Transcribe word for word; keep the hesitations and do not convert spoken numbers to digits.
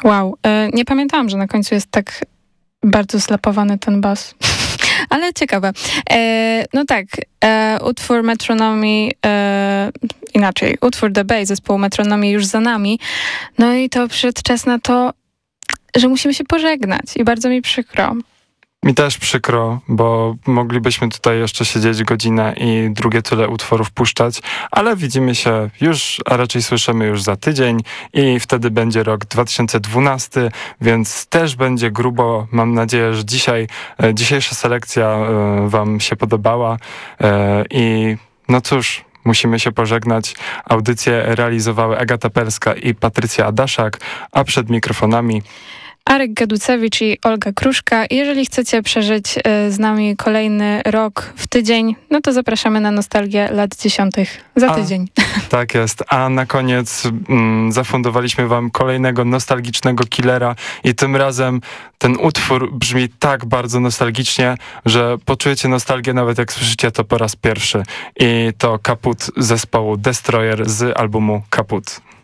Wow, e, nie pamiętałam, że na końcu jest tak bardzo slapowany ten bas. Ale ciekawe. E, no tak, e, utwór Metronomy, e, inaczej, utwór The Bay zespołu Metronomy już za nami. No i to przyszedł czas na to, że musimy się pożegnać i bardzo mi przykro. Mi też przykro, bo moglibyśmy tutaj jeszcze siedzieć godzinę i drugie tyle utworów puszczać, ale widzimy się już, a raczej słyszymy już za tydzień i wtedy będzie rok dwa tysiące dwunasty, więc też będzie grubo. Mam nadzieję, że dzisiaj, e, dzisiejsza selekcja e, wam się podobała e, i no cóż, musimy się pożegnać. Audycję realizowały Agata Pelska i Patrycja Adaszak, a przed mikrofonami Arek Gaducewicz i Olga Kruszka. Jeżeli chcecie przeżyć y, z nami kolejny rok w tydzień, no to zapraszamy na nostalgię lat dziesiątych za tydzień. A, tak jest. A na koniec mm, zafundowaliśmy wam kolejnego nostalgicznego killera i tym razem ten utwór brzmi tak bardzo nostalgicznie, że poczujecie nostalgię nawet jak słyszycie to po raz pierwszy. I to Kaput zespołu Destroyer z albumu Kaput.